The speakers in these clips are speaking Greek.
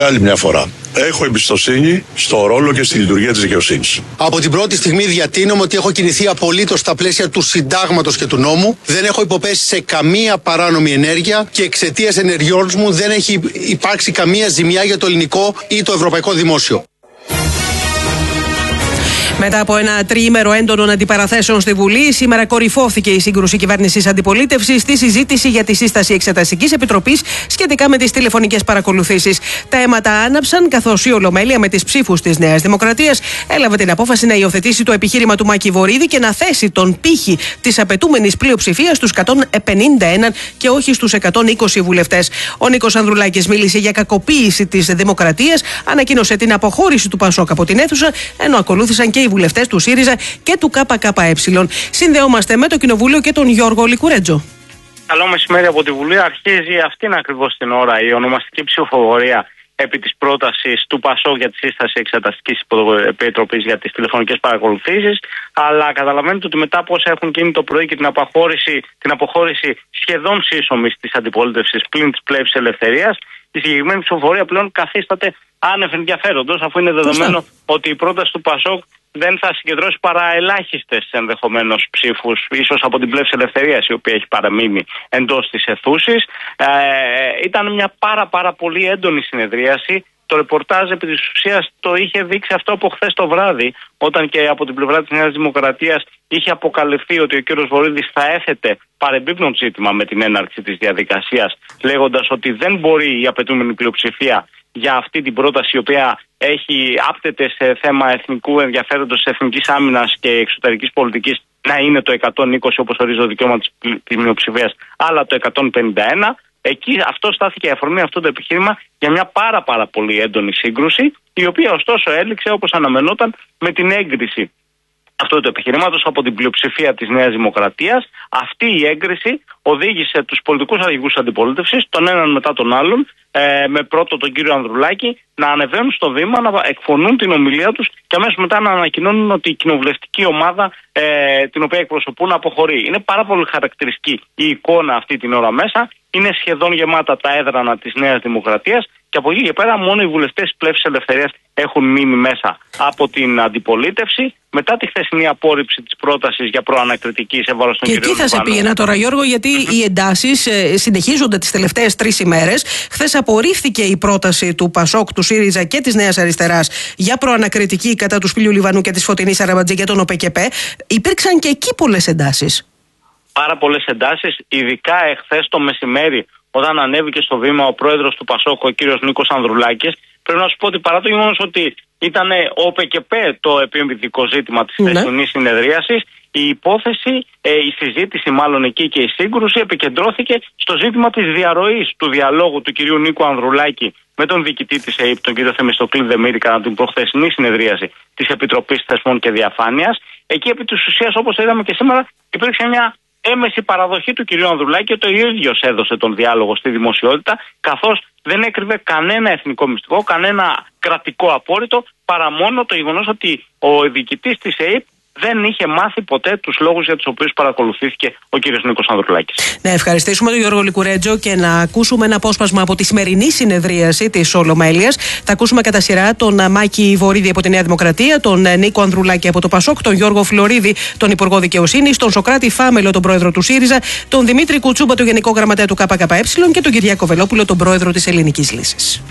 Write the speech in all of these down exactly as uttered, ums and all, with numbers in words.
Άλλη μια φορά. Έχω εμπιστοσύνη στο ρόλο και στη λειτουργία της δικαιοσύνης. Από την πρώτη στιγμή διατείνομαι ότι έχω κινηθεί απολύτως στα πλαίσια του συντάγματος και του νόμου. Δεν έχω υποπέσει σε καμία παράνομη ενέργεια και εξαιτίας ενεργειών μου δεν έχει υπάρξει καμία ζημιά για το ελληνικό ή το ευρωπαϊκό δημόσιο. Μετά από ένα τριήμερο έντονων αντιπαραθέσεων στη Βουλή, σήμερα κορυφώθηκε η σύγκρουση κυβέρνησης-αντιπολίτευσης στη συζήτηση για τη σύσταση Εξεταστικής Επιτροπής σχετικά με τις τηλεφωνικές παρακολουθήσεις. Τα αίματα άναψαν, καθώς η Ολομέλεια με τις ψήφους της Νέας Δημοκρατίας έλαβε την απόφαση να υιοθετήσει το επιχείρημα του Μάκη Βορίδη και να θέσει τον πύχη της απαιτούμενης πλειοψηφίας στους εκατόν πενήντα ένα και όχι στους εκατόν είκοσι βουλευτές. Ο Νίκος Ανδρουλάκης μίλησε για κακοποίηση της Δημοκρατίας, ανακοίνωσε την αποχώρηση του Πασόκ από την αίθουσα, ενώ ακολούθησαν και οι βουλευτές του ΣΥΡΙΖΑ και του ΚΚΕ. Συνδεόμαστε με το Κοινοβούλιο και τον Γιώργο Λικουρέτζο. Καλό μεσημέρι από τη Βουλή. Αρχίζει αυτήν ακριβώς την ώρα η ονομαστική ψηφοφορία επί της πρότασης του ΠΑΣΟΚ για τη σύσταση Εξεταστικής Επιτροπής για τις τηλεφωνικές παρακολουθήσεις. Αλλά καταλαβαίνετε ότι μετά από όσα έχουν γίνει το πρωί και την αποχώρηση, την αποχώρηση σχεδόν σύσσωμης της αντιπολίτευσης πλην της πλεύσης ελευθερίας, η συγκεκριμένη ψηφοφορία πλέον καθίσταται άνευ ενδιαφέροντος, αφού είναι δεδομένο ότι η πρόταση του ΠΑΣΟΚ δεν θα συγκεντρώσει παρά ελάχιστες ενδεχομένως ψήφους, ίσως από την πλεύση ελευθερίας, η οποία έχει παραμείνει εντός της αιθούσης. Ε, ήταν μια πάρα πάρα πολύ έντονη συνεδρίαση. Το ρεπορτάζ επί της ουσίας το είχε δείξει αυτό από χθες το βράδυ, όταν και από την πλευρά της Νέας Δημοκρατίας είχε αποκαλυφθεί ότι ο κύριος Βορίδης θα έθετε παρεμπίπτον ζήτημα με την έναρξη της διαδικασίας, λέγοντας ότι δεν μπορεί η απαιτούμενη πλειοψηφία για αυτή την πρόταση, η οποία έχει άπτεται σε θέμα εθνικού ενδιαφέροντος, εθνικής άμυνας και εξωτερικής πολιτικής, να είναι το εκατόν είκοσι όπως ορίζει το δικαίωμα της πλειοψηφίας, αλλά το εκατόν πενήντα ένα. Εκεί αυτό στάθηκε η αφορμή, αυτό το επιχείρημα, για μια πάρα πάρα πολύ έντονη σύγκρουση, η οποία ωστόσο έληξε όπως αναμενόταν με την έγκριση αυτού του επιχειρήματος από την πλειοψηφία της Νέας Δημοκρατίας. Αυτή η έγκριση οδήγησε τους πολιτικούς αρχηγούς αντιπολίτευσης, τον έναν μετά τον άλλον, ε, με πρώτο τον κύριο Ανδρουλάκη, να ανεβαίνουν στο βήμα, να εκφωνούν την ομιλία τους και αμέσως μετά να ανακοινώνουν ότι η κοινοβουλευτική ομάδα ε, την οποία εκπροσωπούν αποχωρεί. Είναι πάρα πολύ χαρακτηριστική η εικόνα αυτή την ώρα μέσα. Είναι σχεδόν γεμάτα τα έδρανα της Νέας Δημοκρατίας και από εκεί και πέρα μόνο οι βουλευτές της πλεύσης ελευθερίας έχουν μείνει μέσα από την αντιπολίτευση. Μετά τη χθεσινή απόρριψη της πρότασης για προανακριτική σε βάρος των κυρίων. Και εκεί θα σε πήγαινα τώρα, Γιώργο, γιατί mm-hmm. οι εντάσεις ε, συνεχίζονται τις τελευταίες τρεις ημέρες. Χθες απορρίφθηκε η πρόταση του ΠΑΣΟΚ, του ΣΥΡΙΖΑ και της Νέας Αριστεράς για προανακριτική κατά του Σπύλιου Λιβανού και της Φωτεινής Αραμπατζή για τον ΟΠΕΚΕΠΕ. Υπήρξαν και εκεί πολλές εντάσεις. Πάρα πολλές εντάσεις, ειδικά εχθές το μεσημέρι, όταν ανέβηκε στο βήμα ο πρόεδρος του ΠΑΣΟΚ, ο κύριος Νίκος Ανδρουλάκης. Πρέπει να σου πω ότι παρά το γεγονός ότι ήταν ο ΟΠΕΚΕΠΕ το επιμβητικό ζήτημα της χθεσινής ναι. συνεδρίασης, η υπόθεση, ε, η συζήτηση μάλλον εκεί και η σύγκρουση επικεντρώθηκε στο ζήτημα της διαρροής του διαλόγου του κυρίου Νίκου Ανδρουλάκη με τον διοικητή της ΕΕΠ, τον κύριο Θεμιστοκλή Δεμήρη, κατά την προχθεσινή συνεδρίαση της Επιτροπής Θεσμών και Διαφάνειας. Εκεί επί της ουσίας, όπως είδαμε και σήμερα, υπήρξε μια έμεση παραδοχή του κυρίου Ανδρουλάκη, το ίδιος έδωσε τον διάλογο στη δημοσιότητα, καθώς δεν έκρυβε κανένα εθνικό μυστικό, κανένα κρατικό απόρριτο, παρά μόνο το γεγονός ότι ο διοικητής της ΕΕΠ δεν είχε μάθει ποτέ τους λόγους για τους οποίους παρακολουθήθηκε ο κύριος Νίκος Ανδρουλάκης. Να ευχαριστήσουμε τον Γιώργο Λικουρέτζο και να ακούσουμε ένα απόσπασμα από τη σημερινή συνεδρίαση της Ολομέλειας. Θα ακούσουμε κατά σειρά τον Μάκη Βορίδη από τη Νέα Δημοκρατία, τον Νίκο Ανδρουλάκη από το ΠΑΣΟΚ, τον Γιώργο Φλωρίδη, τον Υπουργό Δικαιοσύνης, τον Σοκράτη Φάμελο, τον Πρόεδρο του ΣΥΡΙΖΑ, τον Δημήτρη Κουτσούμπα, τον Γενικό Γραμματέα του ΚΚΕ και τον Κυριάκο Βελόπουλο, τον Πρόεδρο της Ελληνικής Λύσης.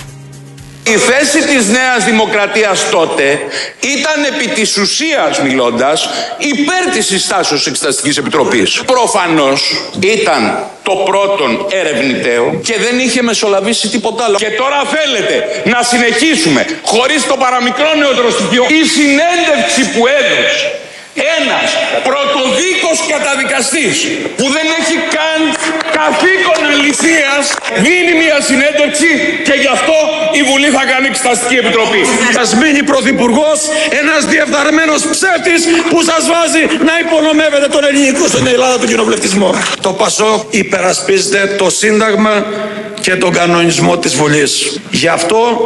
Η θέση της Νέας Δημοκρατίας τότε ήταν επί της ουσίας μιλώντας υπέρ της συστάσεως Εξεταστικής Επιτροπής. Προφανώς ήταν το πρώτον ερευνητέο και δεν είχε μεσολαβήσει τίποτα άλλο. Και τώρα θέλετε να συνεχίσουμε χωρίς το παραμικρό νεότερο στοιχείο η συνέντευξη που έδωσε ένας πρωτοδίκος καταδικαστής που δεν έχει καν καθήκον αληθείας δίνει μια συνέντευξη και γι' αυτό η Βουλή θα κάνει εξεταστική επιτροπή. Σας μείνει πρωθυπουργός ένας διεφθαρμένος ψεύτης που σας βάζει να υπονομεύετε τον ελληνικό στην Ελλάδα του κοινοβουλευτισμό. Το ΠΑΣΟΚ υπερασπίζεται το Σύνταγμα και τον κανονισμό της Βουλής. Γι' αυτό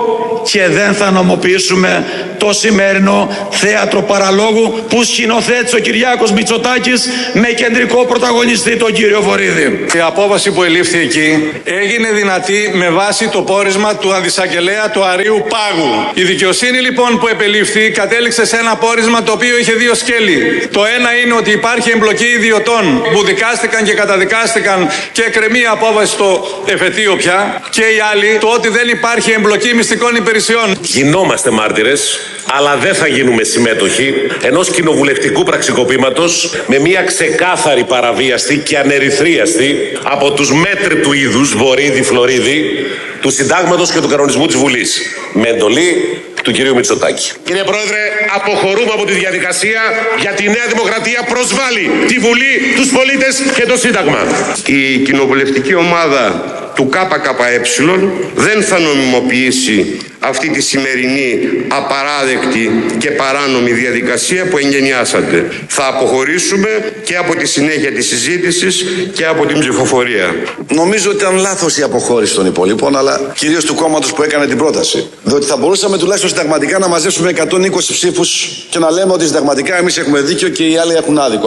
και δεν θα νομοποιήσουμε το σημερινό θέατρο παραλόγου που σκηνοθέτησε ο Κυριάκος Μητσοτάκης με κεντρικό πρωταγωνιστή τον κύριο Βορίδη. Η απόφαση που ελήφθη εκεί έγινε δυνατή με βάση το πόρισμα του αντισαγγελέα του Αρείου Πάγου. Η δικαιοσύνη λοιπόν που επελήφθη κατέληξε σε ένα πόρισμα το οποίο είχε δύο σκέλη. Το ένα είναι ότι υπάρχει εμπλοκή ιδιωτών που δικάστηκαν και καταδικάστηκαν και εκκρεμεί η απόφαση στο εφετείο πια. Και η άλλη, το ότι δεν υπάρχει εμπλοκή μυστικών υπηρεσιών. Γινόμαστε μάρτυρες, αλλά δεν θα γίνουμε συμμέτοχοι ενός κοινοβουλευτικού πραξικοπήματος με μια ξεκάθαρη παραβίαστη και ανερυθρίαστη από τους μέτρη του είδους Βορίδη Φλωρίδη του Συντάγματος και του Κανονισμού της Βουλής. Με εντολή του κυρίου Μητσοτάκη. Κύριε Πρόεδρε, αποχωρούμε από τη διαδικασία γιατί η Νέα Δημοκρατία προσβάλλει τη Βουλή, τους πολίτες και το Σύνταγμα. Η κοινοβουλευτική ομάδα του ΚΚΕ δεν θα νομιμοποιήσει αυτή τη σημερινή απαράδεκτη και παράνομη διαδικασία που εγγενιάσατε. Θα αποχωρήσουμε και από τη συνέχεια της συζήτησης και από την ψηφοφορία. Νομίζω ότι ήταν λάθος η αποχώρηση των υπολείπων, αλλά κυρίως του κόμματος που έκανε την πρόταση. Διότι θα μπορούσαμε τουλάχιστον συνταγματικά να μαζέψουμε εκατόν είκοσι ψήφους και να λέμε ότι συνταγματικά εμείς έχουμε δίκιο και οι άλλοι έχουν άδικο.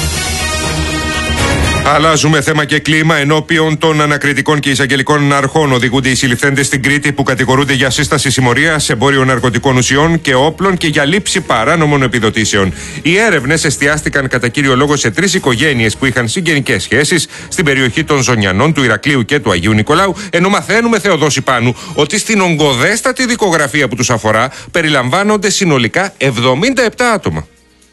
Αλλάζουμε θέμα και κλίμα. Ενώπιον των ανακριτικών και εισαγγελικών αρχών οδηγούνται οι συλληφθέντες στην Κρήτη που κατηγορούνται για σύσταση συμμορίας, εμπόριο ναρκωτικών ουσιών και όπλων και για λήψη παράνομων επιδοτήσεων. Οι έρευνες εστιάστηκαν κατά κύριο λόγο σε τρεις οικογένειες που είχαν συγγενικές σχέσεις στην περιοχή των Ζωνιανών, του Ηρακλείου και του Αγίου Νικολάου, ενώ μαθαίνουμε, Θεοδόση Πάνου, ότι στην ογκωδέστατη δικογραφία που τους αφορά περιλαμβάνονται συνολικά εβδομήντα επτά άτομα.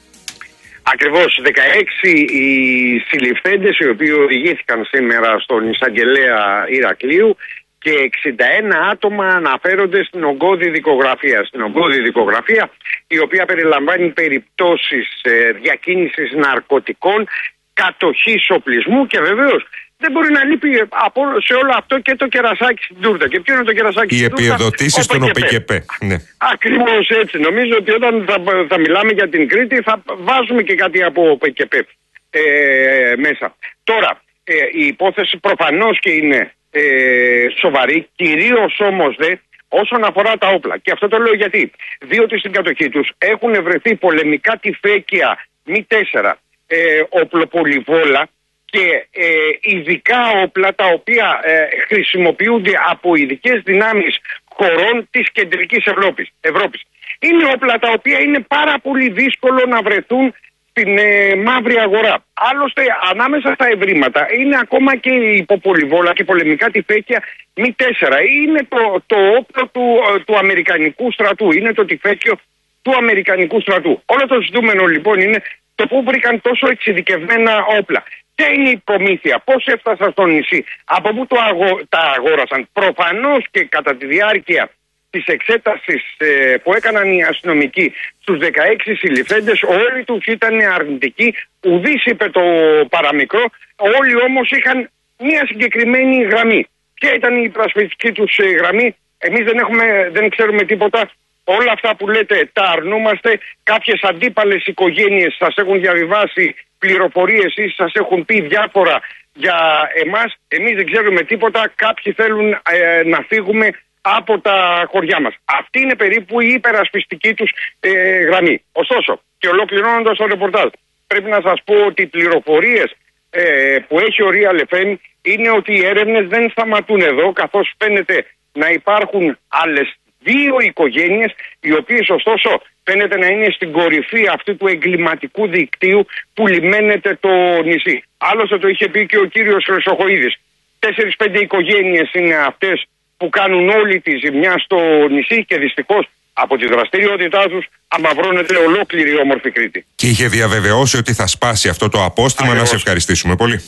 Ακριβώς, δεκαέξι οι συλληφθέντες οι οποίοι οδηγήθηκαν σήμερα στον εισαγγελέα Ηρακλείου και εξήντα ένα άτομα αναφέρονται στην ογκώδη δικογραφία. Στην ογκώδη δικογραφία, η οποία περιλαμβάνει περιπτώσεις ε, διακίνησης ναρκωτικών, κατοχής οπλισμού και βεβαίως δεν μπορεί να λείπει από, σε όλο αυτό και το κερασάκι στην τούρτα. Και ποιο είναι το κερασάκι στην τούρτα? Οι επιδοτήσεις στον ΟΠΕΚΕΠΕ. Ναι. Ακριβώς έτσι. Νομίζω ότι όταν θα, θα μιλάμε για την Κρήτη θα βάζουμε και κάτι από ΟΠΕΚΕΠΕ ε, μέσα. Τώρα, ε, η υπόθεση προφανώς και είναι ε, σοβαρή, κυρίως όμως δε όσον αφορά τα όπλα. Και αυτό το λέω γιατί. Διότι στην κατοχή τους έχουν βρεθεί πολεμικά τυφέκια μη τέσσερα, ε, οπλοπολιβόλα και ε, ειδικά όπλα τα οποία ε, χρησιμοποιούνται από ειδικές δυνάμεις χωρών της κεντρικής Ευρώπης. Ευρώπης. Είναι όπλα τα οποία είναι πάρα πολύ δύσκολο να βρεθούν στην ε, μαύρη αγορά. Άλλωστε, ανάμεσα στα ευρήματα είναι ακόμα και η υποπολιβόλα και πολεμικά τυφέκια μη τέσσερα. Είναι το, το όπλο του, του Αμερικανικού στρατού. Είναι το τυφέκιο του Αμερικανικού στρατού. Όλο το ζητούμενο λοιπόν είναι το πού βρήκαν τόσο εξειδικευμένα όπλα. Ποια είναι η προμήθεια, πώς έφτασαν στο νησί, από πού το αγο... τα αγόρασαν. Προφανώς και κατά τη διάρκεια της εξέτασης ε, που έκαναν οι αστυνομικοί στους δεκαέξι συλληφθέντες, όλοι τους ήταν αρνητικοί, ουδής είπε το παραμικρό, όλοι όμως είχαν μια συγκεκριμένη γραμμή. Ποια ήταν η υπερασπιστική τους ε, γραμμή? Εμείς δεν, έχουμε, δεν ξέρουμε τίποτα. Όλα αυτά που λέτε τα αρνούμαστε. Κάποιες αντίπαλες οικογένειες σας έχουν διαβιβάσει πληροφορίες ή σας έχουν πει διάφορα για εμάς. Εμείς δεν ξέρουμε τίποτα. Κάποιοι θέλουν ε, να φύγουμε από τα χωριά μας. Αυτή είναι περίπου η υπερασπιστική τους ε, γραμμή. Ωστόσο, και ολοκληρώνοντας το ρεπορτάζ, πρέπει να σας πω ότι οι πληροφορίες ε, που έχει ο Real εφ εμ είναι ότι οι έρευνες δεν σταματούν εδώ, καθώς φαίνεται να υπάρχουν άλλες δύο οικογένειες, οι οποίες ωστόσο φαίνεται να είναι στην κορυφή αυτού του εγκληματικού δικτύου που λιμένεται το νησί. Άλλωστε το είχε πει και ο κύριος Χρυσοχοΐδης. Τέσσερις πέντε οικογένειες είναι αυτές που κάνουν όλη τη ζημιά στο νησί και δυστυχώς από τη δραστηριότητά τους αμαυρώνεται ολόκληρη η όμορφη Κρήτη. Και είχε διαβεβαιώσει ότι θα σπάσει αυτό το απόστημα. Ακριβώς. Να σε ευχαριστήσουμε πολύ.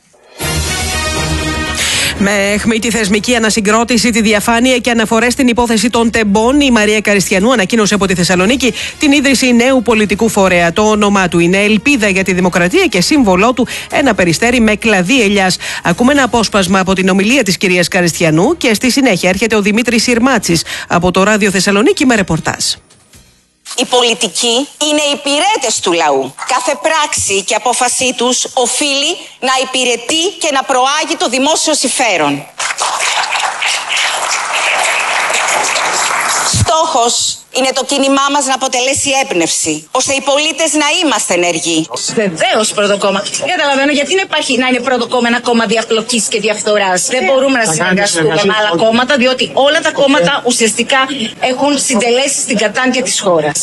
Με αιχμή τη θεσμική ανασυγκρότηση, τη διαφάνεια και αναφορές στην υπόθεση των τεμπών, η Μαρία Καριστιανού ανακοίνωσε από τη Θεσσαλονίκη την ίδρυση νέου πολιτικού φορέα. Το όνομά του είναι Ελπίδα για τη Δημοκρατία και σύμβολό του ένα περιστέρι με κλαδί ελιάς. Ακούμε ένα απόσπασμα από την ομιλία της κυρίας Καριστιανού και στη συνέχεια έρχεται ο Δημήτρης Συρμάτσης από το Ράδιο Θεσσαλονίκη με ρεπορτάζ. Οι πολιτικοί είναι υπηρέτες του λαού. Κάθε πράξη και απόφασή τους οφείλει να υπηρετεί και να προάγει το δημόσιο συμφέρον. στόχος είναι το κίνημά μας να αποτελέσει έμπνευση, ώστε οι πολίτες να είμαστε ενεργοί. Βεβαίως πρώτο κόμμα. Δεν καταλαβαίνω γιατί να υπάρχει να είναι πρώτο κόμμα ένα κόμμα διαφλοκής και διαφθοράς. Δεν μπορούμε να συνεργαστούμε με άλλα κόμματα, διότι όλα τα κόμματα ουσιαστικά έχουν συντελέσει στην κατάντια της χώρας.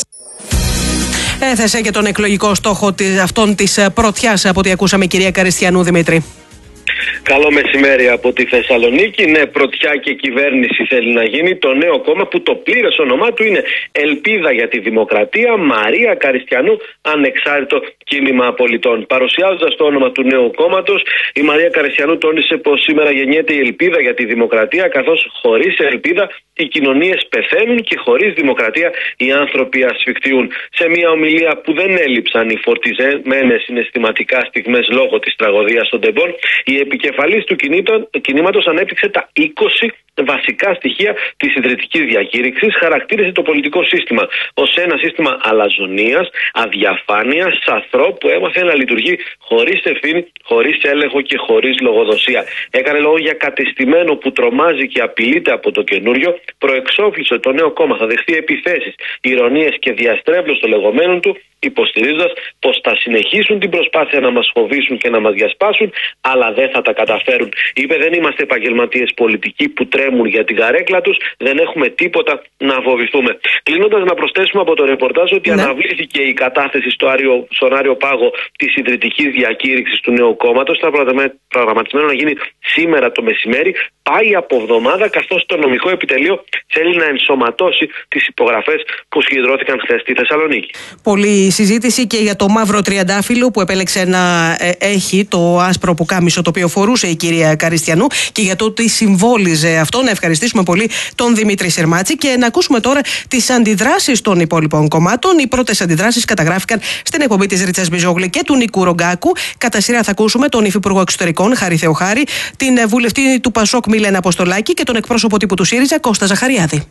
Έθεσε και τον εκλογικό στόχο αυτών της πρωτιάς, από ό,τι ακούσαμε, κυρία Καριστιανού. Δημήτρη. Καλό μεσημέρι από τη Θεσσαλονίκη. Ναι, πρωτιά και κυβέρνηση θέλει να γίνει το νέο κόμμα που το πλήρες όνομά του είναι Ελπίδα για τη Δημοκρατία, Μαρία Καριστιανού, Ανεξάρτητο Κίνημα Πολιτών. Παρουσιάζοντας το όνομα του νέου κόμματος, η Μαρία Καριστιανού τόνισε πως σήμερα γεννιέται η ελπίδα για τη δημοκρατία, καθώς χωρίς ελπίδα οι κοινωνίες πεθαίνουν και χωρίς δημοκρατία οι άνθρωποι ασφικτιούν. Σε μια ομιλία που δεν έλειψαν οι φορτιζεμένες συναισθηματικά στιγμές λόγω της τραγωδίας των Τεμπών, η επικεφαλής του κινήματος ανέπτυξε τα είκοσι βασικά στοιχεία της ιδρυτικής διακήρυξης, χαρακτήρισε το πολιτικό σύστημα ως ένα σύστημα αλαζονίας, αδιαφάνειας, σαθρό που έμαθε να λειτουργεί χωρίς ευθύνη, χωρίς έλεγχο και χωρίς λογοδοσία. Έκανε λόγο για κατεστημένο που τρομάζει και απειλείται από το καινούριο, προεξόφλησε το νέο κόμμα θα δεχθεί επιθέσεις, ηρωνίες και διαστρέβλωση των λεγόμενων του, υποστηρίζοντας πως θα συνεχίσουν την προσπάθεια να μας φοβήσουν και να μας διασπάσουν, αλλά δεν θα τα καταφέρουν. Είπε: δεν είμαστε επαγγελματίες πολιτικοί που τρέμουν για την καρέκλα τους, δεν έχουμε τίποτα να φοβηθούμε. Κλείνοντας, να προσθέσουμε από το ρεπορτάζ ότι ναι. αναβλήθηκε η κατάθεση στο άριο, στον Άριο Πάγο της ιδρυτικής διακήρυξης του νέου κόμματος. Ήταν προγραμματισμένο να γίνει σήμερα το μεσημέρι. Πάει από εβδομάδα, καθώς το νομικό επιτελείο θέλει να ενσωματώσει τις υπογραφές που συγκεντρώθηκαν χθες στη Θεσσαλονίκη. Πολύ συζήτηση και για το μαύρο τριαντάφυλλο που επέλεξε να έχει, το άσπρο πουκάμισο το οποίο φορούσε η κυρία Καριστιανού, και για το τι συμβόλιζε αυτό. Να ευχαριστήσουμε πολύ τον Δημήτρη Σερμάτση και να ακούσουμε τώρα τις αντιδράσεις των υπόλοιπων κομμάτων. Οι πρώτες αντιδράσεις καταγράφηκαν στην εκπομπή της Ρίτσας Μπιζόγλη και του Νίκου Ρογκάκου. Κατά σειρά θα ακούσουμε τον Υφυπουργό Εξωτερικών Χάρη Θεοχάρη, την βουλευτή του Πασόκ Μίλενα Αποστολάκη και τον εκπρόσωπο τύπου του ΣΥΡΙΖΑ Κώστα Ζαχαριάδη.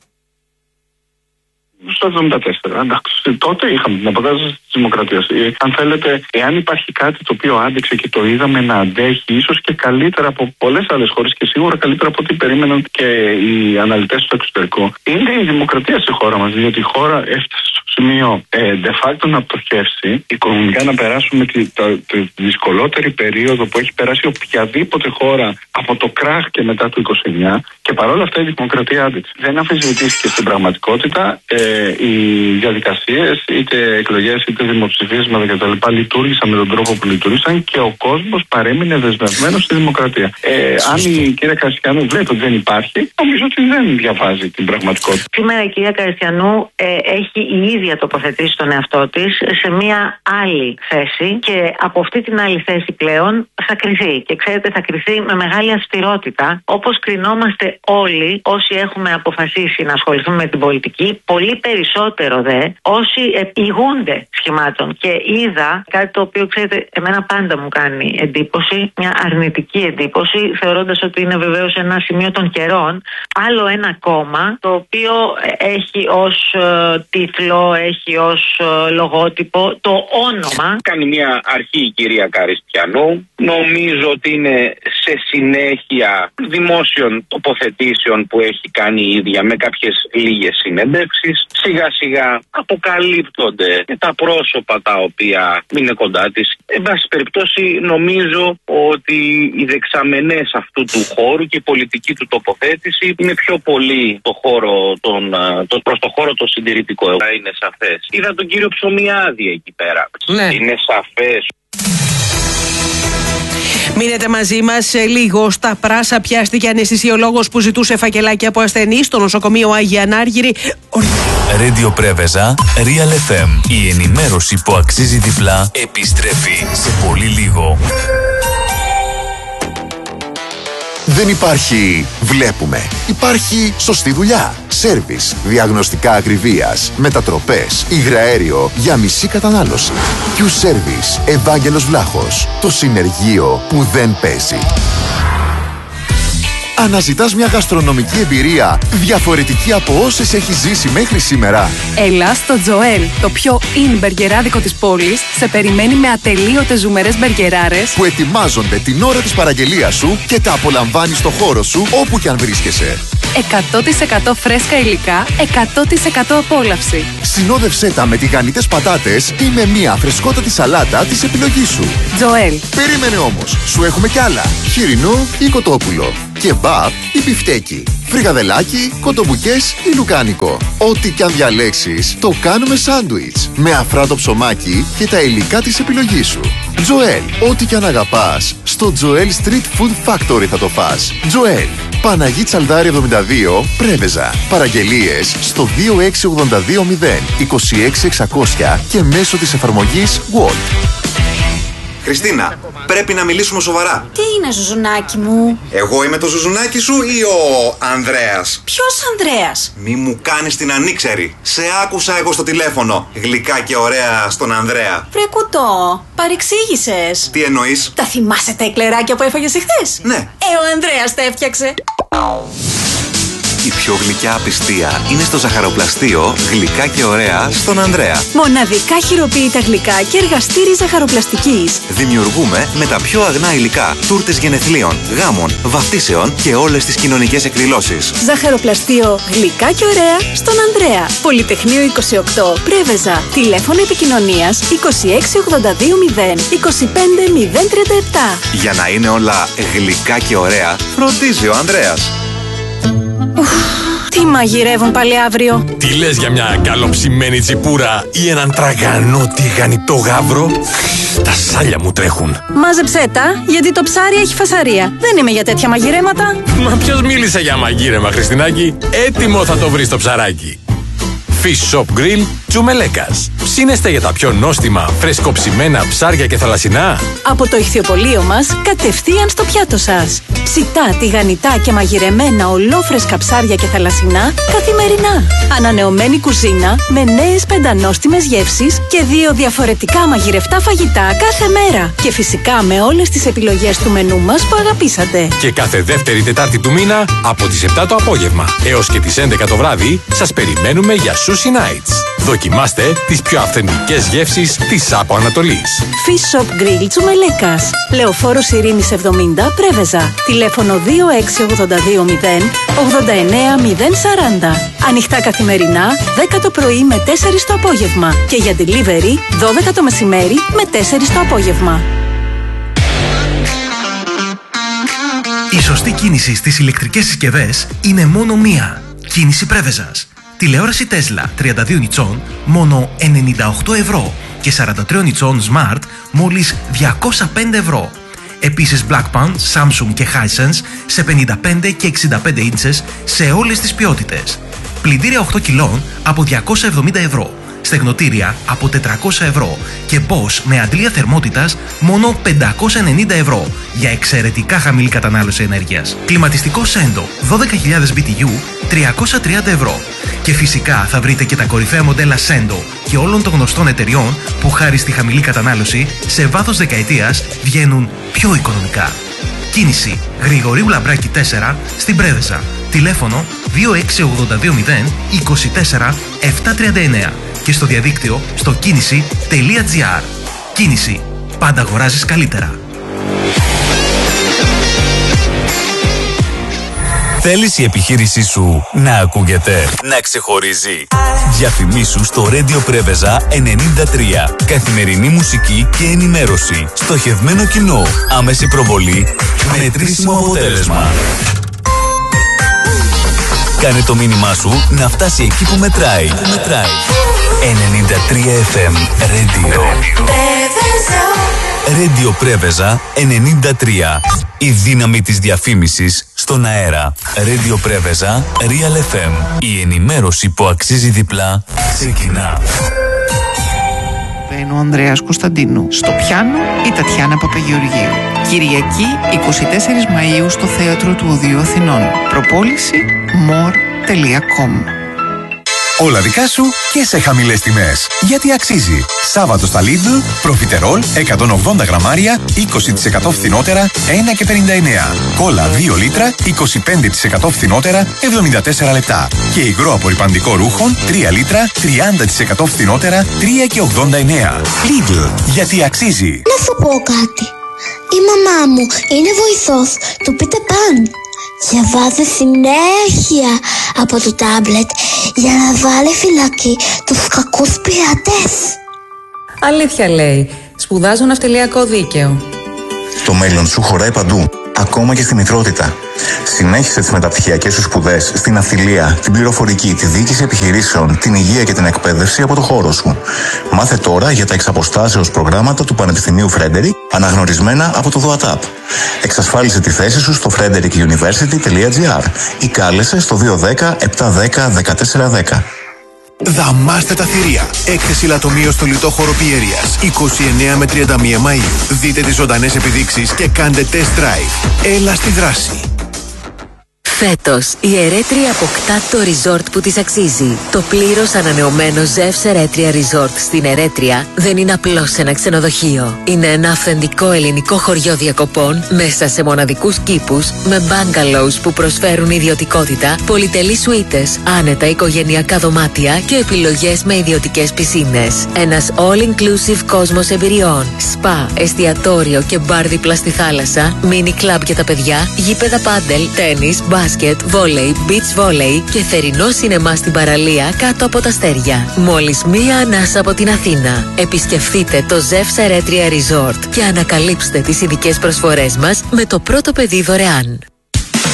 Στο εβδομήντα τέσσερα, εντάξει, τότε είχαμε την αποκάτασταση της δημοκρατίας. Ε, αν θέλετε, εάν υπάρχει κάτι το οποίο άντεξε και το είδαμε να αντέχει, ίσως και καλύτερα από πολλές άλλες χώρες και σίγουρα καλύτερα από ό,τι περίμεναν και οι αναλυτές στο εξωτερικό, είναι η δημοκρατία στη χώρα μας. Διότι η χώρα έφτασε στο σημείο ε, de facto να πτωχεύσει, οικονομικά να περάσουμε τη, τη, τη δυσκολότερη περίοδο που έχει περάσει οποιαδήποτε χώρα από το κράχ και μετά το είκοσι εννιά, και παρόλα αυτά η δημοκρατία άντεξε. Δεν αμφισβητήθηκε στην πραγματικότητα. Ε, οι διαδικασίες, είτε εκλογές είτε δημοψηφίσματα κτλ. Λειτουργήσαν με τον τρόπο που λειτουργήσαν και ο κόσμος παρέμεινε δεσμευμένος στη δημοκρατία. Ε, αν η κυρία Καριστιανού βλέπει ότι δεν υπάρχει, νομίζω ότι δεν διαβάζει την πραγματικότητα. Σήμερα η κυρία Καριστιανού ε, έχει η ίδια τοποθετήσει τον εαυτό της σε μια άλλη θέση και από αυτή την άλλη θέση πλέον θα κριθεί. Και ξέρετε, θα κριθεί με μεγάλη αυστηρότητα, όπως κρινόμαστε όλοι όσοι έχουμε αποφασίσει να ασχοληθούμε με την πολιτική, πολύ περισσότερο δε όσοι ηγούνται σχημάτων. Και είδα κάτι το οποίο, ξέρετε, εμένα πάντα μου κάνει εντύπωση, μια αρνητική εντύπωση, θεωρώντας ότι είναι βεβαίως ένα σημείο των καιρών. Άλλο ένα κόμμα το οποίο έχει ως ε, τίτλο, έχει ως ε, λογότυπο το όνομα. Κάνει μια αρχή η κυρία Καριστιανού. Νομίζω ότι είναι σε συνέχεια δημόσιων τοποθετήσεων που έχει κάνει η ίδια με κάποιες λίγες συνέντευξεις. Σιγά σιγά αποκαλύπτονται και τα πρόσωπα τα οποία είναι κοντά της. Εν πάση περιπτώσει, νομίζω ότι οι δεξαμενές αυτού του χώρου και η πολιτική του τοποθέτηση είναι πιο πολύ το χώρο τον, το, προς το χώρο το συντηρητικό. Είναι σαφές. Είδα τον κύριο Ψωμιάδη εκεί πέρα. Ναι. Είναι σαφές. Μείνετε μαζί μας. Σε λίγο στα Πράσα πιάστηκε αναισθησιολόγος που ζητούσε φακελάκια από ασθενείς στο νοσοκομείο Άγια Ανάργυρη. Radio Πρέβεζα, Real εφ εμ. Η ενημέρωση που αξίζει διπλά επιστρέφει σε πολύ λίγο. Δεν υπάρχει βλέπουμε. Υπάρχει σωστή δουλειά. Σέρβις, διαγνωστικά ακριβίας, μετατροπές, υγραέριο για μισή κατανάλωση. Q-Service, Ευάγγελος Βλάχος. Το συνεργείο που δεν παίζει. Αναζητάς μια γαστρονομική εμπειρία διαφορετική από όσες έχεις ζήσει μέχρι σήμερα? Έλα στο Τζοέλ, το πιο in μπεργκεράδικο της πόλης, σε περιμένει με ατελείωτες ζουμερές μπεργκεράρες που ετοιμάζονται την ώρα της παραγγελίας σου και τα απολαμβάνεις στο χώρο σου όπου κι αν βρίσκεσαι. εκατό τοις εκατό φρέσκα υλικά, εκατό τοις εκατό απόλαυση. Συνόδευσέ τα με τηγανιτές πατάτες ή με μια φρεσκότατη σαλάτα της επιλογής σου. Τζοέλ. Περίμενε όμως, σου έχουμε κι άλλα. Χοιρινό ή κοτόπουλο. Κεμπάπ ή μπιφτέκι. Φρικαδελάκι, κοτομπουκές ή λουκάνικο. Ό,τι κι αν διαλέξεις, το κάνουμε σάντουιτς. Με αφράτο ψωμάκι και τα υλικά της επιλογής σου. Τζοέλ. Ό,τι κι αν αγαπάς, στο Τζοέλ Street Food Factory θα το φας. Τζοέλ. Παναγί Τσαλδάρη εβδομήντα δύο, Πρέβεζα. Παραγγελίες στο δύο έξι ογδόντα δύο μηδέν είκοσι έξι εξακόσια και μέσω της εφαρμογής Walt. Χριστίνα, πρέπει να μιλήσουμε σοβαρά. Τι είναι, Ζουζουνάκι μου? Εγώ είμαι το Ζουζουνάκι σου ή ο Ανδρέας? Ποιος Ανδρέας? Μη μου κάνεις την ανήξερη. Σε άκουσα εγώ στο τηλέφωνο. Γλυκά και ωραία στον Ανδρέα. Βρε κουτό, παρεξήγησες. Τι εννοείς? Τα θυμάσαι τα εκλεράκια που έφαγες εχθές? Ναι. Ε, ο Ανδρέας τα έφτιαξε. Η πιο γλυκιά απιστία είναι στο ζαχαροπλαστείο Γλυκά και ωραία στον Ανδρέα. Μοναδικά χειροποίητα γλυκά και εργαστήρι ζαχαροπλαστικής. Δημιουργούμε με τα πιο αγνά υλικά τούρτες γενεθλίων, γάμων, βαφτίσεων και όλες τις κοινωνικές εκδηλώσεις. Ζαχαροπλαστείο Γλυκά και ωραία στον Ανδρέα. Πολυτεχνείο είκοσι οκτώ, Πρέβεζα. Τηλέφωνο επικοινωνίας είκοσι έξι ογδόντα δύο μηδέν είκοσι πέντε μηδέν τριάντα επτά. Για να είναι όλα γλυκά και ωραία, φροντίζει ο Ανδρέας. Ουφ, τι μαγειρεύουν πάλι αύριο? Τι λες για μια καλοψημένη τσιπούρα ή έναν τραγανό τηγανιτό γάβρο? Τα σάλια μου τρέχουν. Μάζεψέ τα, γιατί το ψάρι έχει φασαρία. Δεν είμαι για τέτοια μαγειρέματα. Μα ποιος μίλησε για μαγείρεμα, Χριστινάκη? Έτοιμο θα το βρεις το ψαράκι. Fish Shop Grill Τσουμελέκας. Ψήνεστε για τα πιο νόστιμα, φρεσκοψημένα ψάρια και θαλασσινά? Από το ηχθιοπωλείο μας, κατευθείαν στο πιάτο σας. Ψητά, τηγανιτά και μαγειρεμένα ολόφρεσκα ψάρια και θαλασσινά καθημερινά. Ανανεωμένη κουζίνα με νέες πεντανόστιμες γεύσεις και δύο διαφορετικά μαγειρευτά φαγητά κάθε μέρα. Και φυσικά με όλες τις επιλογές του μενού μας που αγαπήσατε. Και κάθε δεύτερη Τετάρτη του μήνα από τις επτά το απόγευμα έως και τις έντεκα το βράδυ σας περιμένουμε για Sushi Nights. Δοκιμάστε τις πιο αυθεντικές γεύσεις της Άπο Ανατολής. Fish Shop Grill Τσουμελέκας. Λεωφόρος Ειρήνης εβδομήντα, Πρέβεζα. Τηλέφωνο δύο έξι ογδόντα δύο μηδέν ογδόντα εννέα μηδέν σαράντα. Ανοιχτά καθημερινά, δέκα το πρωί με τέσσερις το απόγευμα. Και για delivery, δώδεκα το μεσημέρι με τέσσερις το απόγευμα. Η σωστή κίνηση στις ηλεκτρικές συσκευές είναι μόνο μία. Κίνηση Πρέβεζας. Τηλεόραση Tesla τριάντα δύο ιντσών μόνο ενενήντα οκτώ ευρώ και σαράντα τρία ιντσών Smart μόλις διακόσια πέντε ευρώ. Επίσης Blackpan, Samsung και Hisense σε πενήντα πέντε και εξήντα πέντε ίντσες σε όλες τις ποιότητες. Πλυντήρια οκτώ κιλών από διακόσια εβδομήντα ευρώ. Στεγνοτήρια από τετρακόσια ευρώ και Bosch με αντλία θερμότητας μόνο πεντακόσια ενενήντα ευρώ για εξαιρετικά χαμηλή κατανάλωση ενέργειας. Κλιματιστικό Sendo δώδεκα χιλιάδες μπι τι γιου τριακόσια τριάντα ευρώ. Και φυσικά θα βρείτε και τα κορυφαία μοντέλα Sendo και όλων των γνωστών εταιριών που χάρη στη χαμηλή κατανάλωση σε βάθος δεκαετίας βγαίνουν πιο οικονομικά. Κίνηση Γρηγορίου Λαμπράκη τέσσερα στην Πρέβεζα. Τηλέφωνο δύο έξι ογδόντα δύο μηδέν είκοσι τέσσερα επτακόσια τριάντα εννέα και στο διαδίκτυο στο κίνηση τελεία τζι άρ. Κίνηση. Πάντα αγοράζεις καλύτερα. Θέλεις η επιχείρησή σου να ακούγεται, να ξεχωρίζει? Διαφημίσου στο Radio Πρέβεζα ενενήντα τρία. Καθημερινή μουσική και ενημέρωση. Στοχευμένο κοινό. Άμεση προβολή. Μετρήσιμο αποτέλεσμα. Κάνε το μήνυμά σου να φτάσει εκεί που μετράει. Που μετράει. ενενήντα τρία εφ εμ Radio. Radio Πρέβεζα ενενήντα τρία. Η δύναμη της διαφήμισης στον αέρα. Radio Πρέβεζα Real εφ εμ. Η ενημέρωση που αξίζει διπλά ξεκινά. Είναι ο Ανδρέας Κωνσταντίνου. Στο πιάνο η Τατιάνα Παπαγεωργίου. Κυριακή εικοστή τέταρτη Μαΐου στο Θέατρο του Οδείου Αθηνών. Προπόληση more τελεία com. Όλα δικά σου και σε χαμηλές τιμές. Γιατί αξίζει. Σάββατο στα Lidl, προφιτερόλ εκατόν ογδόντα γραμμάρια, είκοσι τοις εκατό φθηνότερα, ένα και πενήντα εννέα. Κόλλα δύο λίτρα, είκοσι πέντε τοις εκατό φθηνότερα, εβδομήντα τέσσερα λεπτά. Και υγρό απορρυπαντικό ρούχων, τρία λίτρα, τριάντα τοις εκατό φθηνότερα, τρία και ογδόντα εννέα. Lidl, γιατί αξίζει. Να σου πω κάτι. Η μαμά μου είναι βοηθός του Peter Pan. Διαβάζει συνέχεια από το τάμπλετ για να βάλει φυλακή τους κακούς πειρατές. Αλήθεια λέει. Σπουδάζω ναυτιλιακό δίκαιο. Το μέλλον σου χωράει παντού, ακόμα και στη μητρότητα. Συνέχισε τις μεταπτυχιακές σου σπουδές στην ναυτιλία, την πληροφορική, τη διοίκηση επιχειρήσεων, την υγεία και την εκπαίδευση από το χώρο σου. Μάθε τώρα για τα εξαποστάσεως προγράμματα του Πανεπιστημίου Φρέντερικ, αναγνωρισμένα από το ΔΟΑΤΑΠ. Εξασφάλισε τη θέση σου στο φρέντερικ γιουνιβέρσιτι τελεία τζι άρ ή κάλεσε στο δύο ένα μηδέν επτά ένα μηδέν ένα τέσσερα ένα μηδέν. Δαμάστε τα θηρία. Έκθεση λατομείο στο λιτό χώρο Πιέρειας είκοσι εννέα με τριάντα μία Μαΐου. Δείτε τις ζωντανές επιδείξεις και κάντε test drive. Έλα στη δράση. Φέτος, η Ερέτρια αποκτά το resort που της αξίζει. Το πλήρως ανανεωμένο Ζεύς Ερέτρια Resort στην Ερέτρια δεν είναι απλώς ένα ξενοδοχείο. Είναι ένα αυθεντικό ελληνικό χωριό διακοπών μέσα σε μοναδικούς κήπους με bungalows που προσφέρουν ιδιωτικότητα, πολυτελείς σουίτες, άνετα οικογενειακά δωμάτια και επιλογές με ιδιωτικές πισίνες. Ένας all-inclusive κόσμος εμπειριών, σπα, εστιατόριο και μπαρ δίπλα στη θάλασσα, mini club για τα παιδιά, γήπεδα πάντελ, τένις, μπάσκετ, βόλεϊ, beach volley και θερινό σινεμά στην παραλία κάτω από τα αστέρια. Μόλις μία ανάσα από την Αθήνα. Επισκεφτείτε το Ζεύς Ερέτρια Resort και ανακαλύψτε τις ειδικές προσφορές μας με το πρώτο παιδί δωρεάν.